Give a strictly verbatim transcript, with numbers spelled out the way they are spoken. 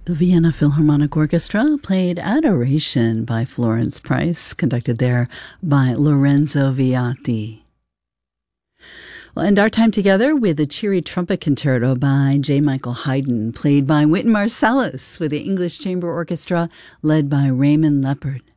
The Vienna Philharmonic Orchestra played Adoration by Florence Price, conducted there by Lorenzo Viatti. We'll end our time together with the Cheery Trumpet Concerto by J. Michael Haydn, played by Wynton Marsalis with the English Chamber Orchestra led by Raymond Leppard.